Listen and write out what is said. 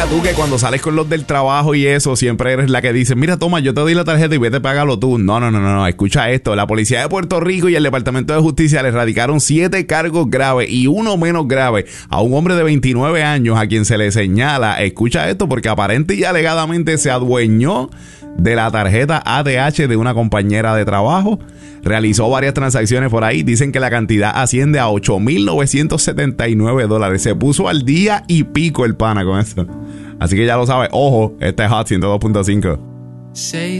Mira tú que cuando sales con los del trabajo y eso, siempre eres la que dice, mira, toma, yo te doy la tarjeta y vete, págalo tú. No, escucha esto. La policía de Puerto Rico y el Departamento de Justicia le radicaron 7 cargos graves y uno menos grave a un hombre de 29 años a quien se le señala, escucha esto, porque aparente y alegadamente se adueñó de la tarjeta ATH de una compañera de trabajo. Realizó varias transacciones por ahí. Dicen que la cantidad asciende a $8,979. Se puso al día y pico el pana con esto. Así que ya lo sabes. Ojo, este es Hot 102.5.